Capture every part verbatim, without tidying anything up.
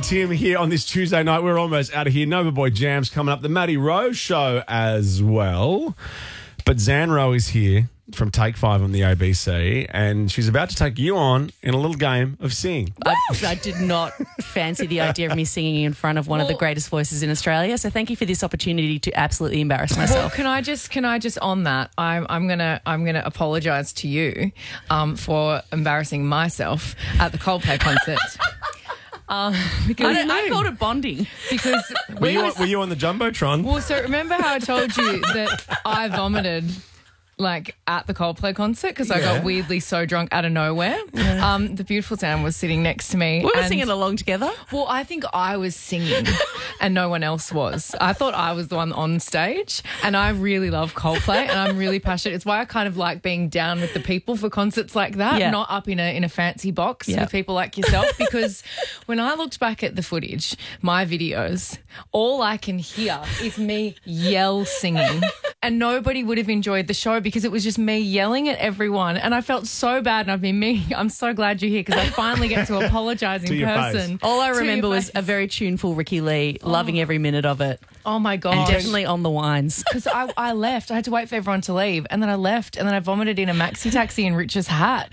Tim here on this Tuesday night. We're almost out of here. Nova Boy Jam's coming up. The Matty Rowe Show as well. But Zan Rowe is here from Take Five on the A B C, and she's about to take you on in a little game of sing. I, I did not fancy the idea of me singing in front of one well, of the greatest voices in Australia. So thank you for this opportunity to absolutely embarrass myself. Well, can I just can I just on that? I'm I'm gonna I'm gonna apologise to you um, for embarrassing myself at the Coldplay concert. Um, because I, I called it bonding. Because were you, on, were you on the Jumbotron? Well, so remember how I told you that I vomited like at the Coldplay concert because yeah. I got weirdly so drunk out of nowhere. Yeah. Um, the beautiful Sam was sitting next to me. We were and, singing along together. Well, I think I was singing and no one else was. I thought I was the one on stage, and I really love Coldplay and I'm really passionate. It's why I kind of like being down with the people for concerts like that, yeah. not up in a in a fancy box yeah. with people like yourself. Because when I looked back at the footage, my videos, all I can hear is me yell singing. And nobody would have enjoyed the show because it was just me yelling at everyone. And I felt so bad. And I've been me. I'm so glad you're here because I finally get to apologise in person. All I remember was a very tuneful Ricky Lee, oh. loving every minute of it. Oh, my God. And definitely on the wines. Because I, I left. I had to wait for everyone to leave. And then I left. And then I vomited in a maxi taxi in Rich's hat.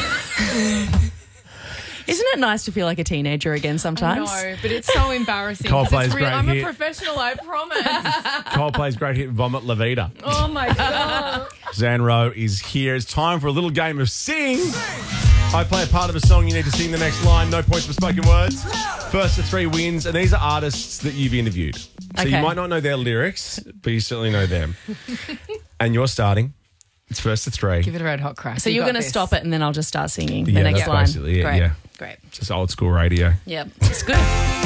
Isn't it nice to feel like a teenager again sometimes? No, but it's so embarrassing. Coldplay's it's real. great I'm hit. a professional, I promise. Coldplay's great hit, Vomit La Vida. Oh, my God. Zan Rowe is here. It's time for a little game of Sing. I play a part of a song. You need to sing the next line. No points for spoken words. First to three wins. And these are artists that you've interviewed. So okay. you might not know their lyrics, but you certainly know them. And you're starting. It's first to three. Give it a red hot crack. So you you're going to this. stop it and then I'll just start singing yeah, the next that's line. Basically it, Great. yeah. Great. Just old school radio. Yeah, it's good.